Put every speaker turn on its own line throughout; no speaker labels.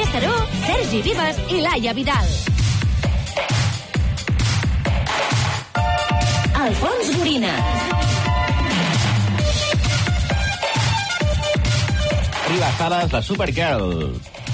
Mascaró, Sergi Vives i Laia Vidal. Alfons Gorina.
Arriba a sales la Supergirl.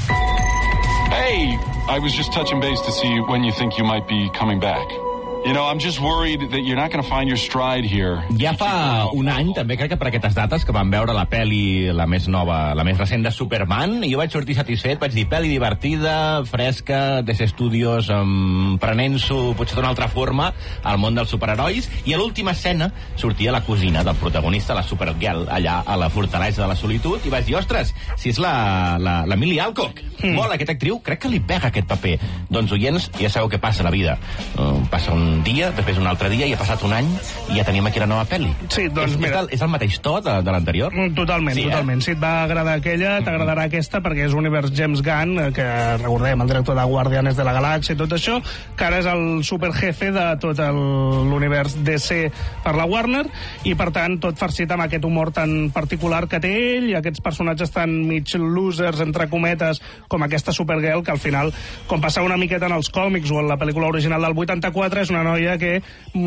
Hey, I was just touching base to see when you think you might be coming back. You know, I'm just worried that you're not going to find your stride here.
Ja fa un any, també crec que per aquestes dates, que vam veure la pel·li, la més nova, la més recent de Superman, i jo vaig sortir satisfet, vaig dir, pel·li divertida, fresca, DC Studios, prenent-s'ho potser d'una altra forma al món dels superherois, i a l'última escena sortia la cosina del protagonista, la Supergirl, allà a la fortalesa de la solitud, i vaig dir, ostres, si és la Millie Alcock. Molt, aquesta actriu, crec que li pega aquest paper. Doncs, oients, ja sabeu què passa a la vida. Passa un dia, després un altre dia, i ha passat un any, i ja tenim aquí la nova pel·li.
Sí, doncs mira...
És el mateix to de l'anterior?
Totalment, sí, totalment. Si et va agradar aquella, t'agradarà aquesta, perquè és univers James Gunn, que recordem, el director de Guardianes de la Galàxia i tot això, que ara és el superjefe de tot l'univers DC per la Warner, i per tant tot farcit amb aquest humor tan particular que té ell, i aquests personatges tan mig losers, entre cometes, com aquesta Supergirl, que al final, com passava una miqueta en els còmics o en la pel·lícula original del 84, és una noia que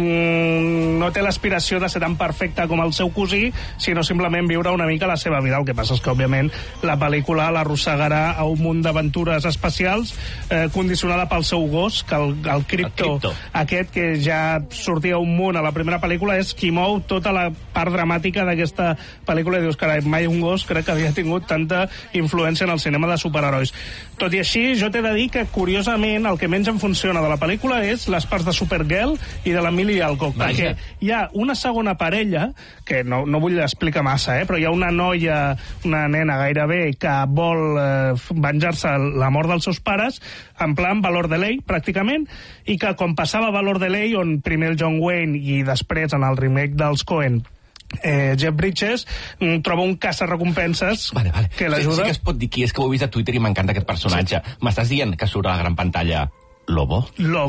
no té l'aspiració de ser tan perfecta com el seu cosí, sinó simplement viure una mica la seva vida. El que passa és que, òbviament, la pel·lícula l'arrossegarà a un munt d'aventures espacials condicionada pel seu gos, que el Krypto, aquest que ja sortia un munt a la primera pel·lícula, és qui mou tota la part dramàtica d'aquesta pel·lícula, i dius, carai, mai un gos crec que havia tingut tanta influència en el cinema de superherois. Tot i així, jo t'he de dir que, curiosament, el que menys em funciona de la pel·lícula és les parts de Supergirl i de la Millie Alcock, perquè hi ha una segona parella, que no vull explicar massa, però hi ha una noia, una nena gairebé, que vol venjar-se la mort dels seus pares, en plan Valor de Ley, pràcticament, i que, com passava Valor de Ley, on primer el John Wayne i després en el remake dels Coen Jeff Bridges troba un caça-recompenses que l'ajuda.
Sí que es pot dir qui és, que ho he vist a Twitter i m'encanta aquest personatge. M'estàs dient que surt a la gran pantalla Lobo?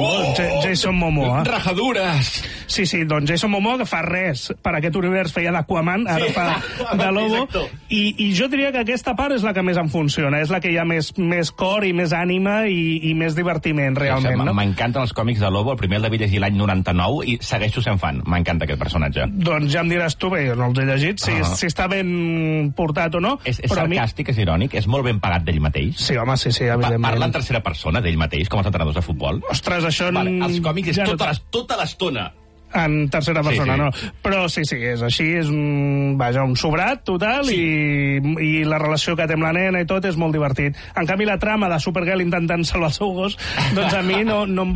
Jason Momoa.
Rajadures!
Sí, doncs Jason Momoa, que fa res per aquest univers, feia d'Aquaman, ara fa de Lobo, i jo diria que aquesta part és la que més em funciona, és la que hi ha més cor i més ànima i més divertiment, realment. No?
M'encanten els còmics de Lobo, el primer el devia llegir l'any 99 i segueixo sent fan, m'encanta aquest personatge.
Doncs ja em diràs tu, bé, jo no els he llegit, si està ben portat o no.
És sarcàstic, és irònic, és molt ben pagat d'ell mateix.
Sí, home, sí, evidentment.
Parla en tercera persona d'ell mateix, com els entrenadors de futbol.
Ostres, això...
Els còmics és tota l'estona.
En tercera persona, no. Però sí, és així, és un sobrat total, i la relació que té amb la nena i tot és molt divertit. En canvi, la trama de Supergirl intentant salvar el seu gos, doncs a mi no em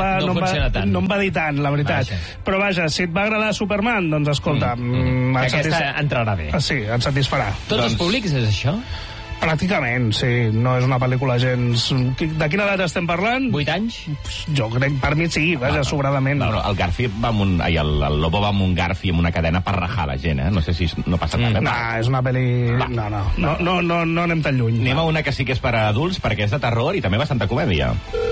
va dir tant, la veritat. Però vaja, si et va agradar Superman, doncs escolta...
Aquesta entrarà bé.
Sí, et satisfarà.
Tots els públics és això?
Pràcticament, sí. No és una pel·lícula gens... De quina edat estem parlant?
8 anys?
Jo crec, per mi sí, vaja, sobradament.
No, el Garfi el Lobo va amb un Garfi amb una cadena per rajar la gent, No sé si no passa tant.
No, és una pel·li... No anem tan lluny.
Anem a una que sí que és per a adults, perquè és de terror i també bastanta comèdia.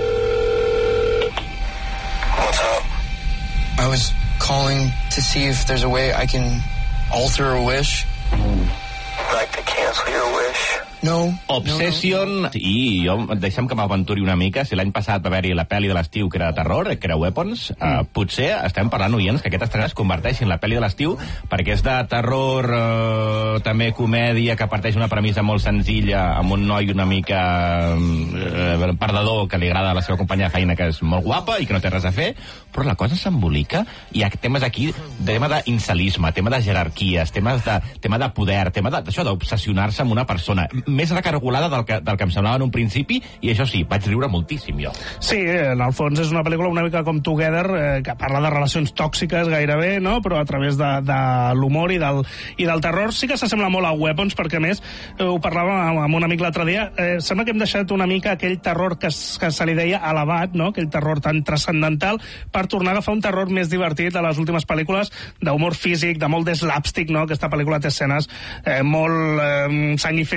What's up? I was calling to see if there's a way I can alter a wish. Like to cancel your wish? No.
Obsession, i jo, deixa'm que m'aventuri una mica, si l'any passat va haver-hi la pel·li de l'estiu que era de terror, que era Weapons, potser estem parlant, oients, que aquest estrena es converteixi en la pel·li de l'estiu, perquè és de terror, també comèdia, que parteix una premissa molt senzilla, amb un noi una mica perdedor, que li agrada la seva companya de feina, que és molt guapa i que no té res a fer, però la cosa s'embolica, i hi ha temes aquí, tema d'incelisme, tema de jerarquies, tema de poder, tema d'això, d'obsessionar-se amb una persona, més recargolada del que em semblava en un principi, i això sí, vaig riure moltíssim jo.
Sí, en el fons és una pel·lícula una mica com Together, que parla de relacions tòxiques gairebé, no? Però a través de l'humor i del terror. Sí que s'assembla molt a Weapons, perquè a més ho parlàvem amb un amic l'altre dia, sembla que hem deixat una mica aquell terror que se li deia elevat, no? Aquell terror tan transcendental, per tornar a agafar un terror més divertit a les últimes pel·lícules d'humor físic, de molt de slapstick, no? Aquesta pel·lícula té escenes molt sang i fetge, però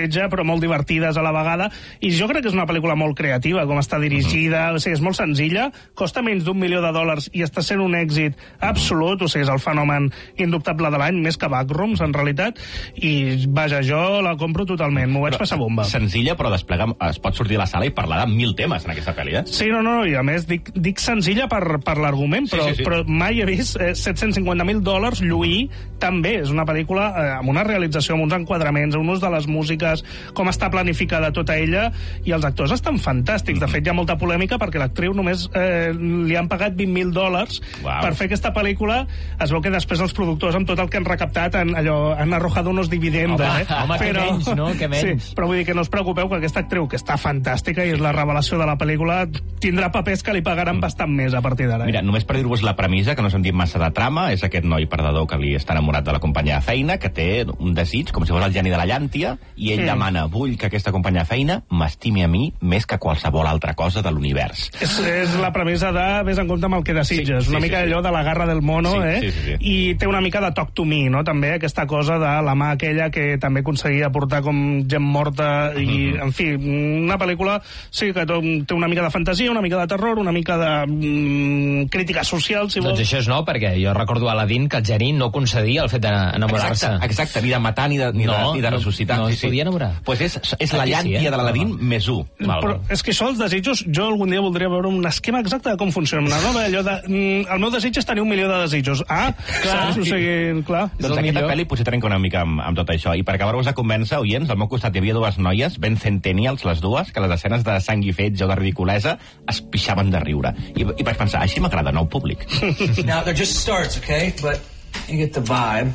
molt divertides a la vegada, i jo crec que és una pel·lícula molt creativa, com està dirigida, o sigui, és molt senzilla, costa menys d'$1 milió i està sent un èxit absolut, o sigui, és el fenomen indubtable de l'any, més que Backrooms, en realitat, i vaja, jo la compro totalment, m'ho vaig passar bomba.
Senzilla, però desplega, es pot sortir de la sala i parlar de 1.000 temes en aquesta pel·li, eh?
Sí, no, i a més dic senzilla per l'argument, però mai he vist $750.000 lluir tan bé. És una pel·lícula amb una realització, amb uns enquadraments, amb un ús de les músiques, com està planificada tota ella, i els actors estan fantàstics. De fet, hi ha molta polèmica perquè l'actriu només li han pagat $20.000 per fer aquesta pel·lícula. Es veu que després els productors, amb tot el que han recaptat, han arrojado unos dividendos.
Home, que menys, no? Que menys.
Sí, però vull dir que no us preocupeu, que aquesta actriu, que està fantàstica i és la revelació de la pel·lícula, tindrà papers que li pagaran bastant més a partir d'ara.
Mira, només per dir-vos la premissa, que no sentim massa de trama, és aquest noi perdedor que li està enamorat de la companya de feina, que té un desig, com si fos el geni de la llàntia, i ell demana: vull que aquesta companya de feina m'estimi a mi més que qualsevol altra cosa de l'univers.
És la premissa de vés en compte amb el que desitges, una mica allò de la garra del mono, i té una mica de Talk to Me, no? També aquesta cosa de la mà aquella que també aconseguia portar com gent morta, i, en fi, una pel·lícula sí que té una mica de fantasia, una mica de terror, una mica de crítica social, si vols.
Doncs això és nou, perquè jo recordo a Aladdin que el geni no concedia el fet d'enamorar-se.
Exacte, ni de matar ni de ressuscitar.
No es podia enamorar.
Pues és la llàntia de l'Aladín més 1.
Però és que això, els desitjos, jo algun dia voldria veure un esquema exacte de com funciona. Allò de, el meu desig és tenir $1 milió de desitjos. Clar. O sigui, clar.
Doncs aquesta pel·li potser trenca una mica amb tot això. I per acabar-vos de convèncer, oients, al meu costat hi havia dues noies, ben centennials les dues, que les escenes de sang i fetge o de ridiculesa es pixaven de riure. I vaig pensar, així m'agrada nou públic.
Now, they're just starts, okay? But you get the vibe.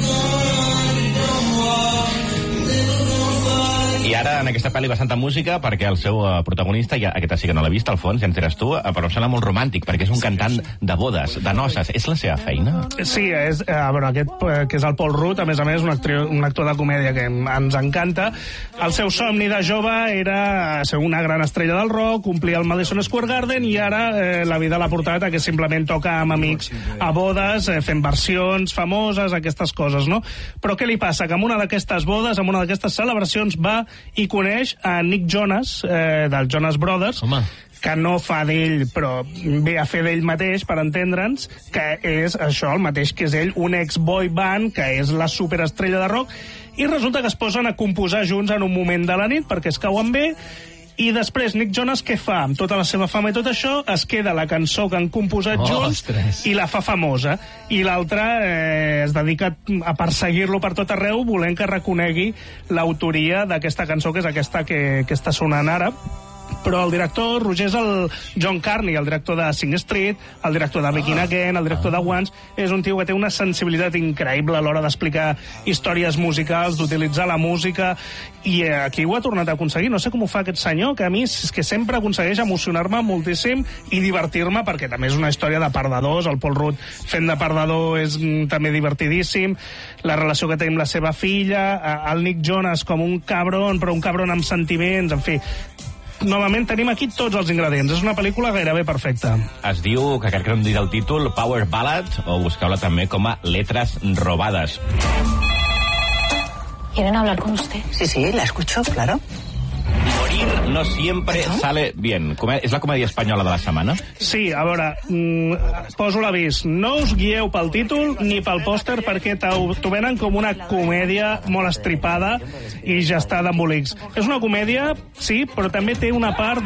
I ara, en aquesta pel·li, bastanta música, perquè el seu protagonista, aquesta sí que no l'he vist, al fons, ja ens diràs tu, però em sembla molt romàntic, perquè és un cantant de bodes, de noces. És la seva feina?
Sí, aquest, que és el Paul Rudd, a més, un actor de comèdia que ens encanta. El seu somni de jove era ser una gran estrella del rock, complir el Madison Square Garden, i ara la vida l'ha portat a que simplement toca amb amics a bodes, fent versions famoses, aquestes coses, no? Però què li passa? Que en una d'aquestes bodes, en una d'aquestes celebracions, va i coneix a Nick Jonas, dels Jonas Brothers, que no fa d'ell, però ve a fer d'ell mateix, per entendre'ns, que és això, el mateix que és ell, un ex-boy band, que és la superestrella de rock, i resulta que es posen a composar junts en un moment de la nit, perquè es cauen bé, i després Nick Jonas què fa? Amb tota la seva fama i tot això, es queda la cançó que han composat junts i la fa famosa. I l'altre es dedica a perseguir-lo per tot arreu, volent que reconegui l'autoria d'aquesta cançó, que és aquesta que està sonant ara. Però el director, Roger, és el John Carney, el director de Sing Street, el director de Begin Again, el director de Once. És un tio que té una sensibilitat increïble a l'hora d'explicar històries musicals, d'utilitzar la música, i aquí ho ha tornat a aconseguir. No sé com ho fa aquest senyor, que a mi és que sempre aconsegueix emocionar-me moltíssim i divertir-me, perquè també és una història de perdedors. El Paul Rudd fent de perdedor és també divertidíssim. La relació que té amb la seva filla, el Nick Jonas com un cabron, però un cabron amb sentiments, en fi. Novament tenim aquí tots els ingredients. És una pel·lícula gairebé perfecta.
Es diu, que crec que hem dit el títol, Power Ballad, o busqueu-la també com a Letras Robadas.
¿Quieren hablar con usted?
Sí, la escucho, claro.
Morir no siempre sale bien. És la comèdia espanyola de la setmana?
Sí, a veure, poso l'avís. No us guieu pel títol ni pel pòster, perquè t'ho venen com una comèdia molt estripada i gestada amb bolics. És una comèdia, sí, però també té una part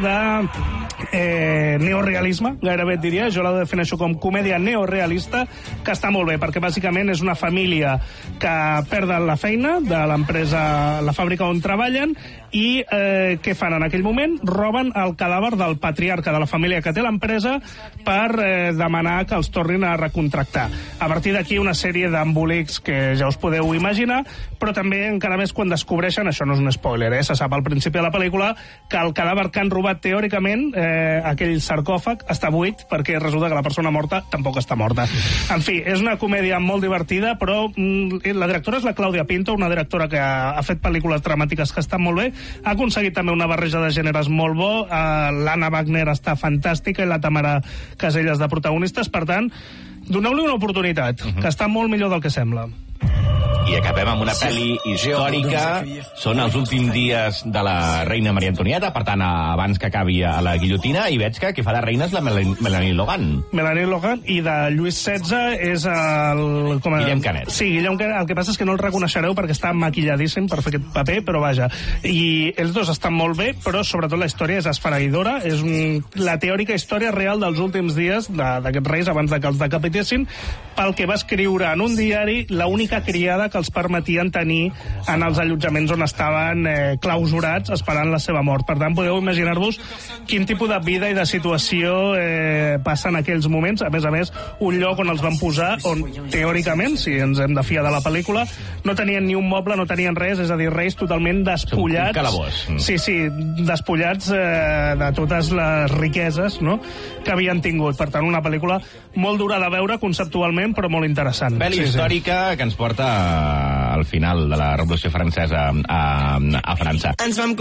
de neorealisme, gairebé et diria. Jo la defineixo com comèdia neorealista, que està molt bé, perquè bàsicament és una família que perden la feina de l'empresa, la fàbrica on treballen, i què fan en aquell moment? Roben el cadàver del patriarca de la família que té l'empresa per demanar que els tornin a recontractar. A partir d'aquí una sèrie d'embolics que ja us podeu imaginar, però també encara més quan descobreixen, això no és un spoiler, se sap al principi de la pel·lícula, que el cadàver que han robat teòricament, aquell sarcòfag, està buit, perquè resulta que la persona morta tampoc està morta. En fi, és una comèdia molt divertida, però la directora és la Clàudia Pinto, una directora que ha fet pel·lícules dramàtiques que estan molt bé. Ha aconseguit també una barreja de gèneres molt bo. L'Anna Wagner està fantàstica i la Tamara Casellas de protagonistes. Per tant, doneu-li una oportunitat, que està molt millor del que sembla.
I I acabem amb una pel·li històrica. Són els últims dies de la reina Maria Antonieta, per tant, abans que acabi a la guillotina, i veig que qui fa de reina és la Melanie Logan.
Melanie Logan, i de Lluís XVI és el...
Guillem Canet.
Sí, Guillem Canet. El que passa és que no el reconeixereu perquè està maquilladíssim per fer aquest paper, però vaja. I els dos estan molt bé, però sobretot la història és esfereïdora. És la teòrica història real dels últims dies d'aquests reis abans que els decapitessin, pel que va escriure en un diari l'única criada que els permetien tenir en els allotjaments on estaven clausurats esperant la seva mort. Per tant, podeu imaginar-vos quin tipus de vida i de situació passa en aquells moments. A més, un lloc on els van posar, on teòricament, si ens hem de fiar de la pel·lícula, no tenien ni un moble, no tenien res, és a dir, reis totalment despullats.
Un calabós.
Sí, despullats de totes les riqueses, no?, que havien tingut. Per tant, una pel·lícula molt dura de veure conceptualment, però molt interessant.
Pel·li històrica que ens porta al final de la Revolució Francesa a França.
Ens vam